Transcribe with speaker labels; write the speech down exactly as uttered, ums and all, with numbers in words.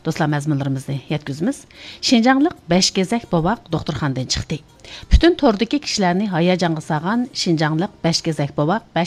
Speaker 1: Do'stlar, mazmunlarimizni yetkizimiz. Şinjanlik besh gezek bobaq doktorxonadan chiqdi. Bütün tordagi kishilarni hayajonga solgan Şinjanlik besh gezek bobaq